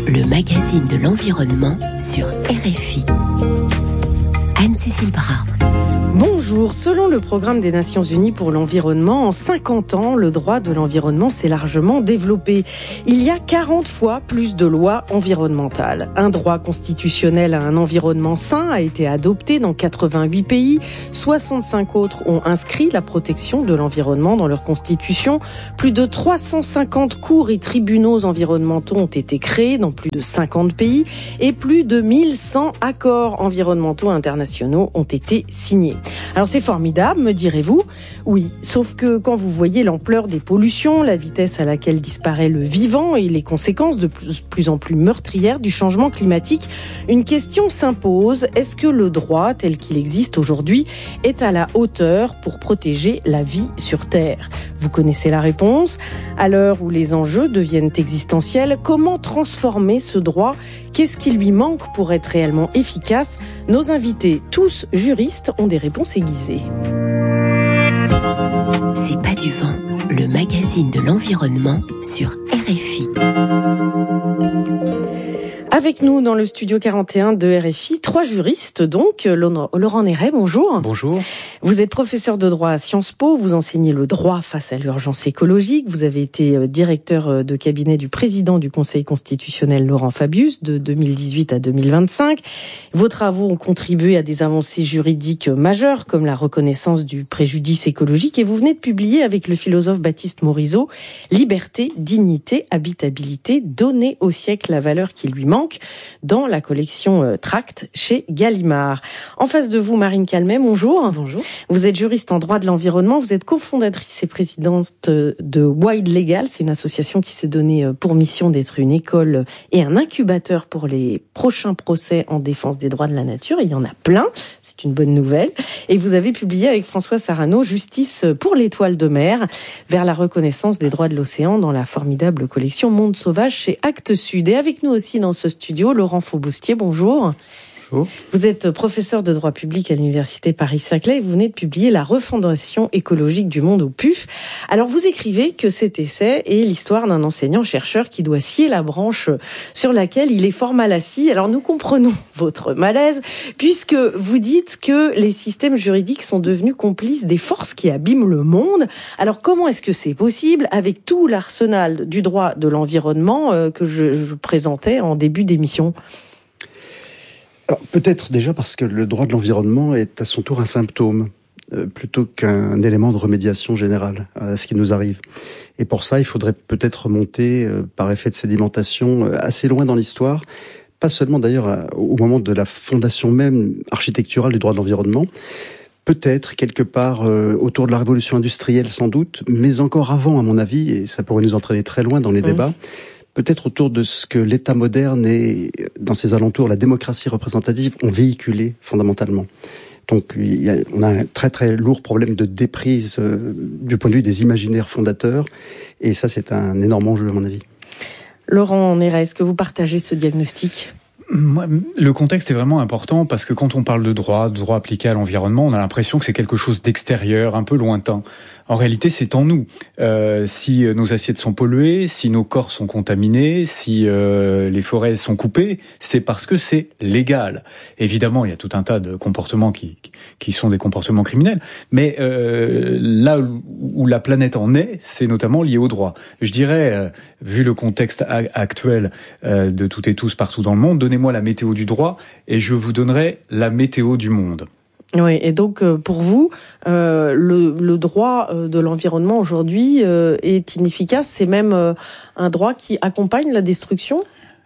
Le magazine de l'environnement sur RFI. Anne-Cécile Bras. Bonjour, selon le programme des Nations Unies pour l'environnement, en 50 ans, le droit de l'environnement s'est largement développé. Il y a 40 fois plus de lois environnementales. Un droit constitutionnel à un environnement sain a été adopté dans 88 pays. 65 autres ont inscrit la protection de l'environnement dans leur constitution. Plus de 350 cours et tribunaux environnementaux ont été créés dans plus de 50 pays et plus de 1100 accords environnementaux internationaux ont été signés. Alors c'est formidable, me direz-vous. Oui, sauf que quand vous voyez l'ampleur des pollutions, la vitesse à laquelle disparaît le vivant et les conséquences de plus en plus meurtrières du changement climatique, une question s'impose. Est-ce que le droit, tel qu'il existe aujourd'hui, est à la hauteur pour protéger la vie sur Terre ? Vous connaissez la réponse. À l'heure où les enjeux deviennent existentiels, comment transformer ce droit ? Qu'est-ce qui lui manque pour être réellement efficace ? Nos invités, tous juristes, ont des réponses aiguisées. C'est pas du vent, le magazine de l'environnement sur RFI. Avec nous dans le studio 41 de RFI, 3 juristes donc. Laurent Néret, bonjour. Bonjour. Vous êtes professeur de droit à Sciences Po, vous enseignez le droit face à l'urgence écologique. Vous avez été directeur de cabinet du président du Conseil constitutionnel Laurent Fabius de 2018 à 2025. Vos travaux ont contribué à des avancées juridiques majeures comme la reconnaissance du préjudice écologique et vous venez de publier avec le philosophe Baptiste Morisot « Liberté, dignité, habitabilité, donner au siècle la valeur qui lui manque » dans la collection Tract chez Gallimard. En face de vous, Marine Calmet, bonjour. Bonjour. Vous êtes juriste en droit de l'environnement, vous êtes cofondatrice et présidente de Wild Legal, c'est une association qui s'est donnée pour mission d'être une école et un incubateur pour les prochains procès en défense des droits de la nature. Il y en a plein. C'est une bonne nouvelle. Et vous avez publié avec François Sarano Justice pour l'étoile de mer vers la reconnaissance des droits de l'océan dans la formidable collection Monde Sauvage chez Actes Sud. Et avec nous aussi dans ce studio, Laurent Fauboustier, bonjour. Bonjour. Vous êtes professeur de droit public à l'université Paris-Saclay et vous venez de publier La refondation écologique du monde au PUF. Alors vous écrivez que cet essai est l'histoire d'un enseignant-chercheur qui doit scier la branche sur laquelle il est fort mal assis. Alors nous comprenons votre malaise puisque vous dites que les systèmes juridiques sont devenus complices des forces qui abîment le monde. Alors comment est-ce que c'est possible avec tout l'arsenal du droit de l'environnement que je présentais en début d'émission ? Alors, peut-être déjà parce que le droit de l'environnement est à son tour un symptôme, plutôt qu'un élément de remédiation générale à ce qui nous arrive. Et pour ça, il faudrait peut-être remonter, par effet de sédimentation, assez loin dans l'histoire, pas seulement d'ailleurs au moment de la fondation même architecturale du droit de l'environnement, peut-être quelque part autour de la révolution industrielle sans doute, mais encore avant à mon avis, et ça pourrait nous entraîner très loin dans les débats, peut-être autour de ce que l'État moderne et, dans ses alentours, la démocratie représentative ont véhiculé fondamentalement. Donc, on a un très très lourd problème de déprise du point de vue des imaginaires fondateurs, et ça, c'est un énorme enjeu à mon avis. Laurent Néret, est-ce que vous partagez ce diagnostic ? Le contexte est vraiment important parce que quand on parle de droit appliqué à l'environnement, on a l'impression que c'est quelque chose d'extérieur, un peu lointain. En réalité, c'est en nous. Si nos assiettes sont polluées, si nos corps sont contaminés, si les forêts sont coupées, c'est parce que c'est légal. Évidemment, il y a tout un tas de comportements qui sont des comportements criminels, mais là où la planète en est, c'est notamment lié au droit. Je dirais, vu le contexte actuel de toutes et tous partout dans le monde, donnez-moi la météo du droit et je vous donnerai la météo du monde. Oui, et donc pour vous, le droit de l'environnement aujourd'hui est inefficace, c'est même un droit qui accompagne la destruction ?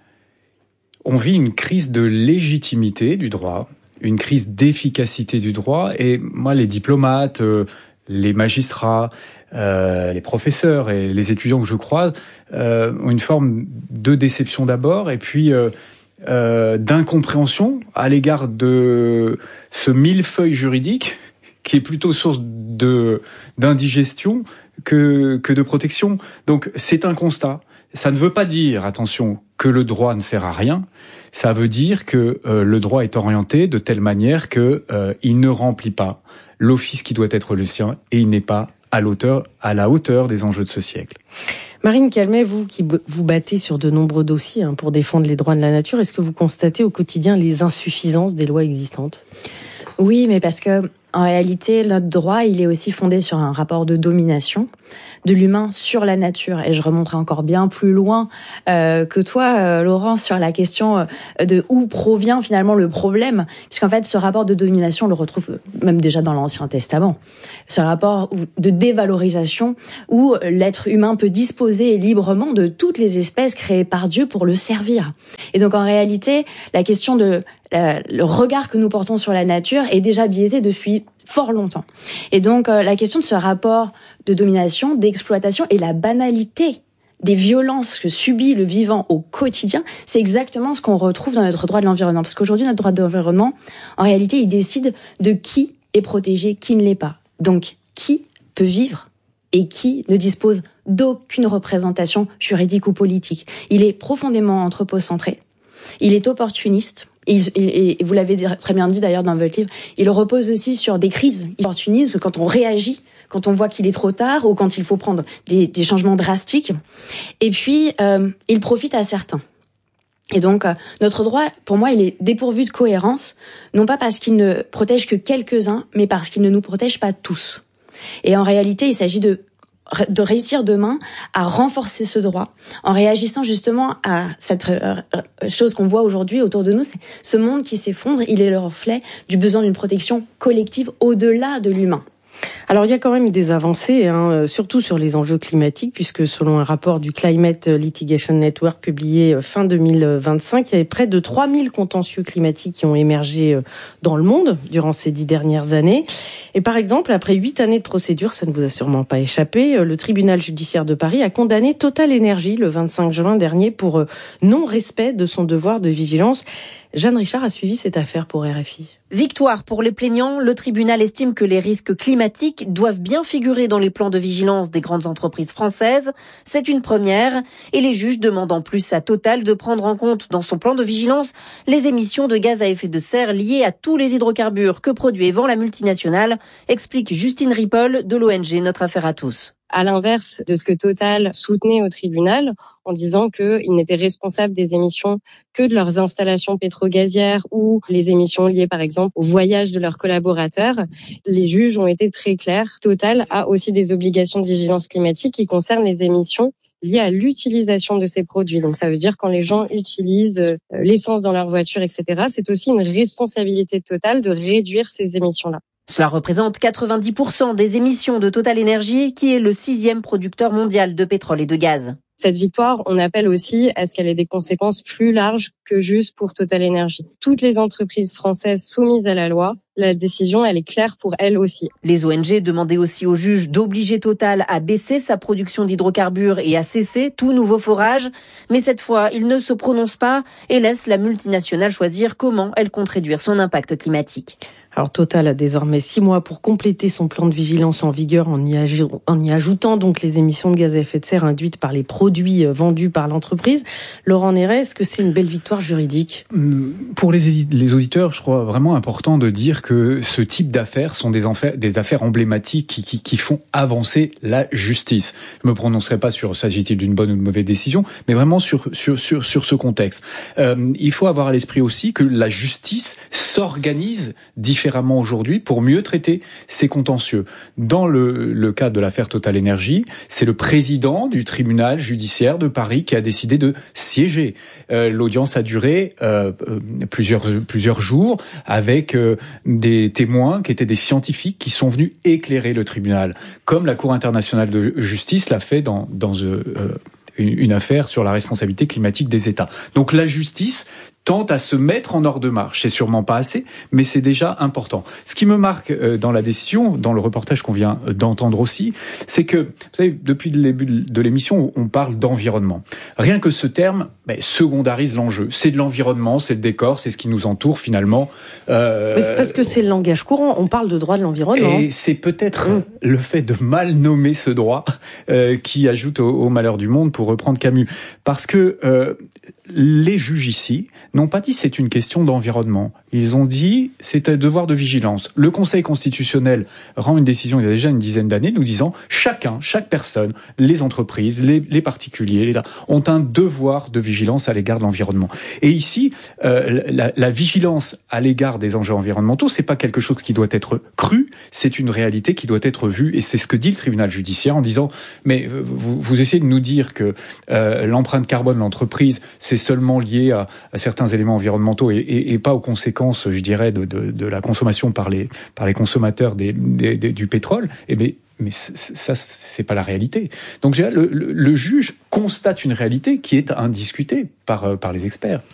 On vit une crise de légitimité du droit, une crise d'efficacité du droit, et moi les diplomates, les magistrats, les professeurs et les étudiants que je croise ont une forme de déception d'abord, et puis d'incompréhension à l'égard de ce millefeuille juridique qui est plutôt source d'indigestion que de protection. Donc c'est un constat. Ça ne veut pas dire, attention, que le droit ne sert à rien. Ça veut dire que le droit est orienté de telle manière que il ne remplit pas l'office qui doit être le sien et il n'est pas à la hauteur des enjeux de ce siècle. Marine Calmet, vous qui vous battez sur de nombreux dossiers pour défendre les droits de la nature, est-ce que vous constatez au quotidien les insuffisances des lois existantes ? Oui, mais parce que en réalité, notre droit, il est aussi fondé sur un rapport de domination de l'humain sur la nature. Et je remonterai encore bien plus loin que toi, Laurent, sur la question de où provient finalement le problème. Puisqu'en fait, ce rapport de domination, on le retrouve même déjà dans l'Ancien Testament. Ce rapport de dévalorisation où l'être humain peut disposer librement de toutes les espèces créées par Dieu pour le servir. Et donc, en réalité, la question de le regard que nous portons sur la nature est déjà biaisé depuis fort longtemps. Et donc, la question de ce rapport de domination, d'exploitation et la banalité des violences que subit le vivant au quotidien, c'est exactement ce qu'on retrouve dans notre droit de l'environnement. Parce qu'aujourd'hui, notre droit de l'environnement, en réalité, il décide de qui est protégé, qui ne l'est pas. Donc, qui peut vivre et qui ne dispose d'aucune représentation juridique ou politique. Il est profondément anthropocentré, il est opportuniste, et vous l'avez très bien dit d'ailleurs dans votre livre, il repose aussi sur des crises. L'opportunisme, quand on réagit, quand on voit qu'il est trop tard ou quand il faut prendre des changements drastiques. Et puis, il profite à certains. Et donc, notre droit, pour moi, il est dépourvu de cohérence, non pas parce qu'il ne protège que quelques-uns, mais parce qu'il ne nous protège pas tous. Et en réalité, il s'agit de réussir demain à renforcer ce droit en réagissant justement à cette chose qu'on voit aujourd'hui autour de nous, c'est ce monde qui s'effondre, il est le reflet du besoin d'une protection collective au-delà de l'humain. Alors il y a quand même des avancées, surtout sur les enjeux climatiques, puisque selon un rapport du Climate Litigation Network publié fin 2025, il y avait près de 3000 contentieux climatiques qui ont émergé dans le monde durant ces 10 dernières années. Et par exemple, après 8 années de procédure, ça ne vous a sûrement pas échappé, le tribunal judiciaire de Paris a condamné Total Energy le 25 juin dernier pour non-respect de son devoir de vigilance. Jeanne Richard a suivi cette affaire pour RFI. Victoire pour les plaignants, le tribunal estime que les risques climatiques doivent bien figurer dans les plans de vigilance des grandes entreprises françaises. C'est une première et les juges demandent en plus à Total de prendre en compte dans son plan de vigilance les émissions de gaz à effet de serre liées à tous les hydrocarbures que produit et vend la multinationale, explique Justine Ripoll de l'ONG Notre Affaire à tous. À l'inverse de ce que Total soutenait au tribunal, en disant qu'ils n'étaient responsables des émissions que de leurs installations pétrogazières ou les émissions liées par exemple au voyage de leurs collaborateurs, les juges ont été très clairs. Total a aussi des obligations de vigilance climatique qui concernent les émissions liées à l'utilisation de ces produits. Donc ça veut dire quand les gens utilisent l'essence dans leur voiture, etc., c'est aussi une responsabilité de Total de réduire ces émissions-là. Cela représente 90% des émissions de Total Energy, qui est le 6e producteur mondial de pétrole et de gaz. Cette victoire, on appelle aussi à ce qu'elle ait des conséquences plus larges que juste pour Total Energy. Toutes les entreprises françaises soumises à la loi, la décision, elle est claire pour elles aussi. Les ONG demandaient aussi aux juges d'obliger Total à baisser sa production d'hydrocarbures et à cesser tout nouveau forage. Mais cette fois, ils ne se prononcent pas et laissent la multinationale choisir comment elle compte réduire son impact climatique. Alors Total a désormais 6 mois pour compléter son plan de vigilance en vigueur en y ajoutant donc les émissions de gaz à effet de serre induites par les produits vendus par l'entreprise. Laurent Néret, est-ce que c'est une belle victoire juridique ? Pour les auditeurs, je crois vraiment important de dire que ce type d'affaires sont des affaires emblématiques qui font avancer la justice. Je me prononcerai pas sur s'agit-il d'une bonne ou d'une mauvaise décision, mais vraiment sur ce contexte. Il faut avoir à l'esprit aussi que la justice s'organise différemment aujourd'hui pour mieux traiter ces contentieux. Dans le cas de l'affaire Total Energy, c'est le président du tribunal judiciaire de Paris qui a décidé de siéger. L'audience a duré plusieurs jours avec des témoins qui étaient des scientifiques qui sont venus éclairer le tribunal, comme la Cour internationale de justice l'a fait dans une affaire sur la responsabilité climatique des États. Donc la justice tente à se mettre en hors de marche. C'est sûrement pas assez, mais c'est déjà important. Ce qui me marque dans la décision, dans le reportage qu'on vient d'entendre aussi, c'est que, vous savez, depuis le début de l'émission, on parle d'environnement. Rien que ce terme secondarise l'enjeu. C'est de l'environnement, c'est le décor, c'est ce qui nous entoure finalement. Mais c'est parce que c'est le langage courant, on parle de droit de l'environnement. Et c'est peut-être le fait de mal nommer ce droit qui ajoute au malheur du monde, pour reprendre Camus. Parce que les juges ici n'ont pas dit c'est une question d'environnement. Ils ont dit c'est un devoir de vigilance. Le Conseil constitutionnel rend une décision il y a déjà une dizaine d'années nous disant chaque personne, les entreprises, les particuliers, ont un devoir de vigilance à l'égard de l'environnement. Et ici, la vigilance à l'égard des enjeux environnementaux, c'est pas quelque chose qui doit être cru, c'est une réalité qui doit être vue. Et c'est ce que dit le tribunal judiciaire en disant mais vous essayez de nous dire que l'empreinte carbone de l'entreprise, c'est seulement lié à certains éléments environnementaux et pas aux conséquences, je dirais, de la consommation par les consommateurs du pétrole. Mais ça, c'est pas la réalité. Donc le juge constate une réalité qui est indiscutée par les experts.